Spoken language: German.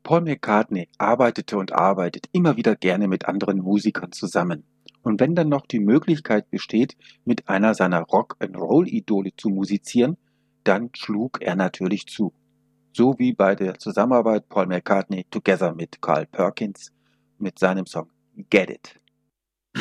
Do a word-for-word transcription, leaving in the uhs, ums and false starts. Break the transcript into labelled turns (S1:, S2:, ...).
S1: Paul McCartney arbeitete und arbeitet immer wieder gerne mit anderen Musikern zusammen. Und wenn dann noch die Möglichkeit besteht, mit einer seiner Rock-and-Roll-Idole zu musizieren, dann schlug er natürlich zu. So wie bei der Zusammenarbeit Paul McCartney together mit Carl Perkins mit seinem Song Get It.